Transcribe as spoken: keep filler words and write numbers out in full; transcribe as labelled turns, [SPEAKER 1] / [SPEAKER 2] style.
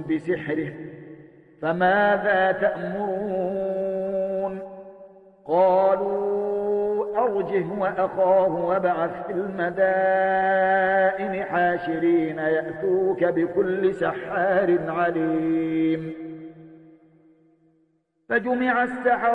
[SPEAKER 1] بسحره فماذا تأمرون؟ قالوا أرجه وأخاه وابعث في المدائن حاشرين يأتوك بكل سحار عليم. فجمع السحرة